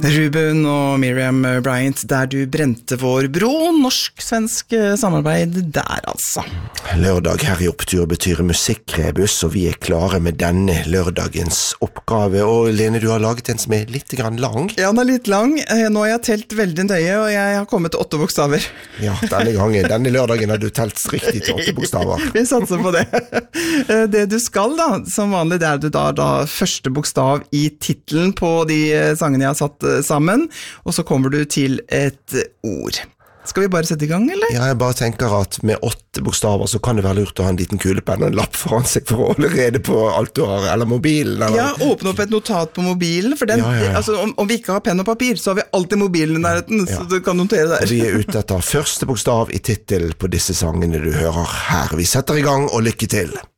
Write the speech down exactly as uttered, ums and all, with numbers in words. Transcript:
Ruben og Miriam Bryant, der du brente vår bro, norsk-svensk samarbeid der altså. Lørdag her i Opptur betyr musikkrebus, og vi er klare med denne lørdagens oppgave. Og Lene, du har laget en som er litt grann lang. Ja, den er litt lang. Nå har jeg telt veldig nøye, og jeg har kommet til åtte bokstaver. Ja, denne gangen, denne lørdagen har du telt riktig til åtte bokstaver. Vi satser på det. Det du skal da, som vanlig, det er du da, da første bokstav i titlen på de sangene jeg har satt sammen, og så kommer du til et ord. Skal vi bare sette i gang, eller? Ja, jeg bare tenker at med åtte bokstaver så kan det være lurt å ha en liten kulepenn og en lapp foran seg for å holde rede på alt du har, eller mobilen. Eller... Ja, åpne opp et notat på mobilen, for den, ja, ja, ja. Altså, om, om vi ikke har penn og papir, så har vi alltid mobilen i nærheten, ja. Så du kan notere der. Og vi er ute etter første bokstav i titel på disse sangene du hører her. Vi setter i gang, og lykke til!